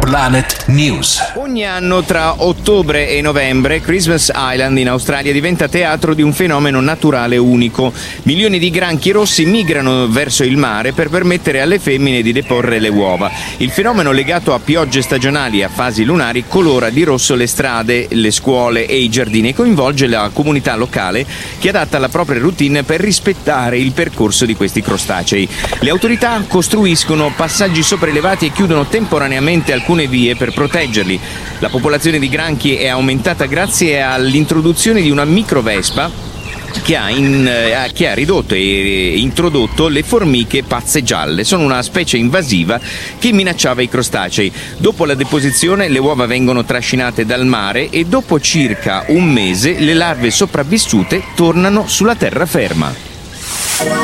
Planet News. Ogni anno tra ottobre e novembre Christmas Island in Australia diventa teatro di un fenomeno naturale unico. Milioni di granchi rossi migrano verso il mare per permettere alle femmine di deporre le uova. Il fenomeno, legato a piogge stagionali e a fasi lunari, colora di rosso le strade, le scuole e i giardini e coinvolge la comunità locale, che adatta la propria routine per rispettare il percorso di questi crostacei. Le autorità costruiscono passaggi sopraelevati e chiudono temporaneamente alcune vie per proteggerli. La popolazione di granchi è aumentata grazie all'introduzione di una microvespa che ha ridotto e introdotto le formiche pazze gialle. Sono una specie invasiva che minacciava i crostacei. Dopo la deposizione le uova vengono trascinate dal mare e dopo circa un mese le larve sopravvissute tornano sulla terraferma.